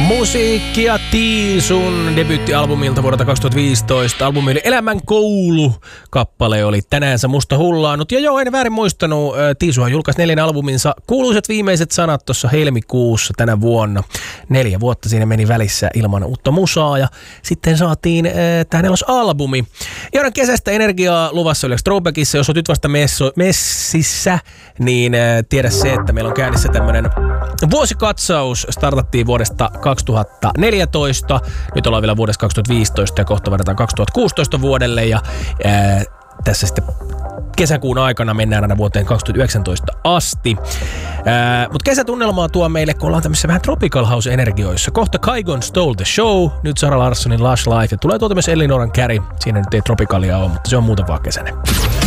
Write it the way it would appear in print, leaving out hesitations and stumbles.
Musiikkia Tiisun debyyttialbumilta vuodelta 2015. Albumi oli Elämän koulu. Kappale oli Tänäänsä musta hullaannut. Ja joo, en väärin muistanut. Tiisuhan julkaisi 4 albuminsa Kuuluiset viimeiset sanat tuossa helmikuussa tänä vuonna. 4 vuotta siinä meni välissä ilman uutta musaa. Ja sitten saatiin tämä 4. albumi. Ja kesästä energiaa luvassa yleensä Throwbackissa. Jos olet nyt vasta messissä, niin tiedä se, että meillä on käynnissä tämmönen vuosikatsaus. Startattiin vuodesta 2014. Nyt ollaan vielä vuodesta 2015 ja kohta vaihdetaan 2016 vuodelle. Ja tässä sitten kesäkuun aikana mennään aina vuoteen 2019 asti. Mutta kesätunnelmaa tuo meille, kun ollaan tämmöisissä vähän Tropical House-energioissa. Kohta Kygon Stole the Show, nyt Sara Larssonin Lush Life ja tulee tuolta myös Elinoran Carry. Siinä nyt ei Tropicalia ole, mutta se on muuten vaan kesäinen.